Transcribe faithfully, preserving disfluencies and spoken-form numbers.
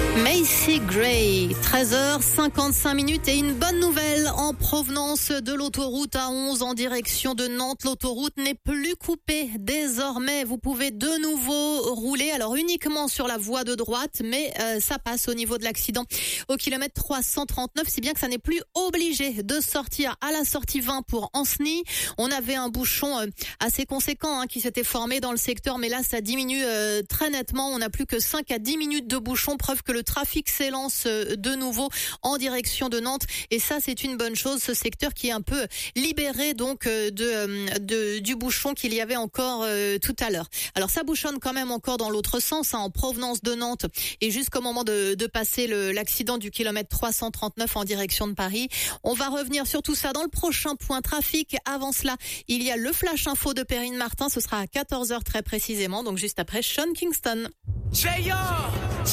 Macy Gray, treize heures cinquante-cinq minutes et une bonne nouvelle en provenance de l'autoroute A onze en direction de Nantes. L'autoroute n'est plus coupée. Désormais, vous pouvez de nouveau rouler, alors uniquement sur la voie de droite, mais euh, ça passe au niveau de l'accident au kilomètre trois cent trente-neuf, si bien que ça n'est plus obligé de sortir à la sortie vingt pour Ancenis. On avait un bouchon euh, assez conséquent hein, qui s'était formé dans le secteur, mais là ça diminue euh, très nettement. On n'a plus que cinq à dix minutes de bouchon, preuve que le trafic s'élance de nouveau en direction de Nantes, et ça c'est une bonne chose, ce secteur qui est un peu libéré donc de, de du bouchon qu'il y avait encore euh, tout à l'heure. Alors ça bouchonne quand même encore dans l'autre sens hein, en provenance de Nantes et jusqu'au moment de, de passer le, l'accident du kilomètre trois cent trente-neuf en direction de Paris. On va revenir sur tout ça dans le prochain point trafic. Avant cela, il y a le flash info de Perrine Martin, ce sera à quatorze heures très précisément, donc juste après Sean Kingston.